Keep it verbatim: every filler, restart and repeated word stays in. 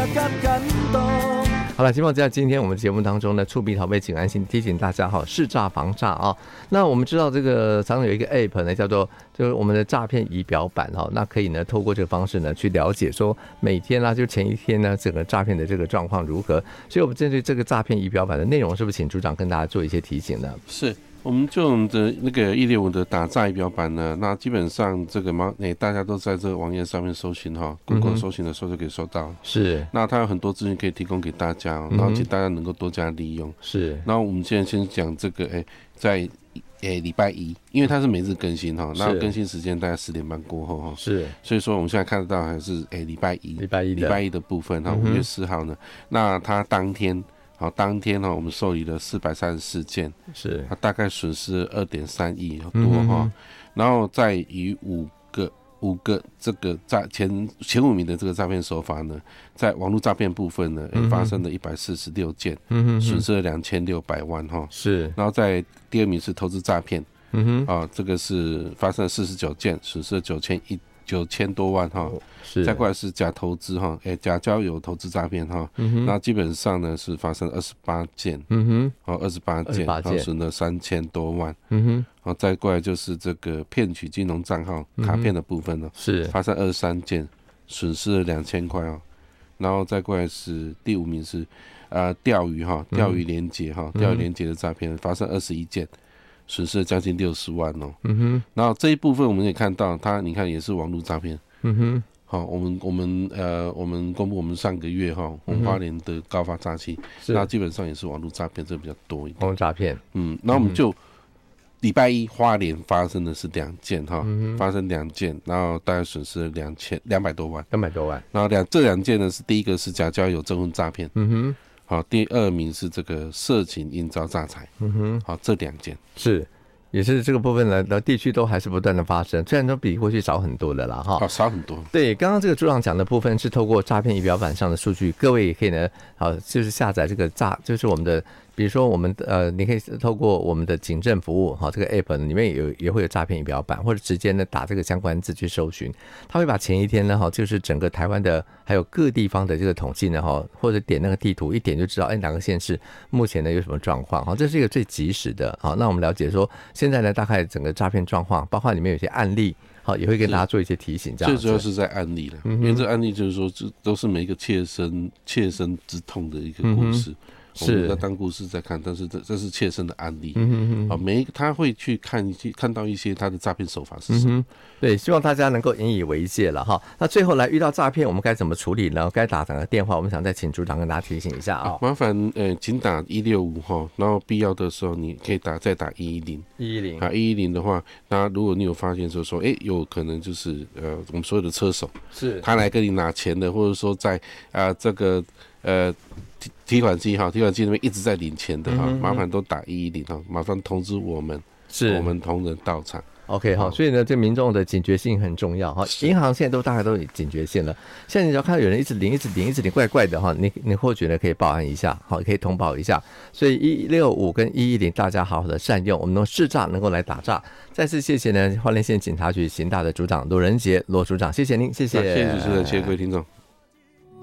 及感動。 好了，希望在今天我们节目当中呢，触鼻逃避请安心提醒大家哈，识诈防诈啊。那我们知道这个常常有一个 app 呢，叫做就是我们的诈骗仪表板哈，那可以呢透过这个方式呢去了解说每天啊，就前一天呢整个诈骗的这个状况如何。所以我们针对这个诈骗仪表板的内容，是不是请组长跟大家做一些提醒呢？ 是。我们就我们的那个一六五的打诈仪表板呢，那基本上这个嘛，诶，大家都在这个网页上面搜寻哈 ，Google 搜寻的时候就可以搜到。是。那它有很多资讯可以提供给大家，然后请大家能够多加利用。是。然后我们现在先讲这个，诶，在诶礼拜一，因为它是每日更新哈，那更新时间大概十点半过后哈。是。所以说我们现在看得到还是诶礼拜一，礼拜一礼拜一的部分哈，五月四号呢，那它当天。好，当天呢，我们受理了四百三十四件，是，它大概损失二点三亿多哈、嗯，然后再以五个五个这个诈前前五名的这个诈骗手法呢，在网络诈骗部分呢，嗯、发生了一百四十六件，嗯损失了两千六百万哈，是，然后在第二名是投资诈骗，嗯哼，啊，这个是发生了四十九件，损失了九千一。九千多万哈，是，再过来是假投资哈，哎，假交友投资诈骗哈，嗯、那基本上呢是发生二十八件，嗯哼，哦，二十八件，然后损了三千多万，嗯哼，然后再过来就是这个骗取金融账号卡片的部分呢，是发生二十三件，损失了两千块哦，然后再过来是第五名是呃钓鱼哈，钓鱼连结哈，钓鱼连结的诈骗发生二十一件。损失了将近六十万哦，嗯哼，然后这一部分我们也看到，它你看也是网络诈骗，嗯哼，好，我们我们呃我们公布我们上个月哈，我们花莲的高发诈欺，那基本上也是网络诈骗，这比较多一点，网络诈骗，嗯，那我们就礼拜一花莲发生的是两件哈，发生两件，然后大概损失了两千两百多万，两百多万，然后两这两件呢是第一个是假交友征婚诈骗，嗯哼。好，第二名是这个色情应招诈财，嗯哼，好，这两件是，也是这个部分呢，的地区都还是不断的发生，虽然都比过去少很多的啦，哈，少很多。对，刚刚这个组长讲的部分是透过诈骗仪表板上的数据，各位也可以呢，好，就是下载这个诈，就是我们的。比如说我们呃，你可以透过我们的警政服务哈，这个 app 里面有也会有诈骗仪表板，或者直接呢打这个相关字去搜寻，他会把前一天呢哈，就是整个台湾的还有各地方的这个统计呢哈，或者点那个地图一点就知道哎哪个县市目前呢有什么状况哈，这是一个最及时的。好，那我们了解说现在呢大概整个诈骗状况，包括里面有些案例。好，也会跟大家做一些提醒，这样最主要是在案例了、嗯，因为这案例就是说，这都是每一个切身切身之痛的一个故事。嗯我们在当故事在看，但是这这是切身的案例，嗯哼，每一个他会去看一些看到一些他的诈骗手法是什么、嗯，对，希望大家能够引以为戒了哈。那最后来遇到诈骗，我们该怎么处理呢？该打哪个电话？我们想再请组长跟大家提醒一下啊、哦。麻烦呃，请打一六五哈，然后必要的时候你可以打再打一一零，一一零啊，一一零的话，那如果你有发现说说，哎，有可能就是呃，我们所有的车手是他来跟你拿钱的，或者说在啊、呃、这个呃。提款机哈，提款机那边一直在领钱的哈、嗯，麻烦都打一一零哈，麻烦通知我们，是我们同仁到场。OK 哈，所以呢，这民众的警觉性很重要哈。银行现在都大概都有警觉性了，现在你只要看到有人一直领、一直领、一直领，怪怪的哈，你你或许呢可以报案一下，好，可以通报一下。所以一六五跟一一零大家好好的善用，我们能识诈能够来打诈。再次谢谢呢，花莲县警察局刑大的组长罗仁杰罗组长，谢谢您，谢谢，谢谢主持人，谢谢各位听众。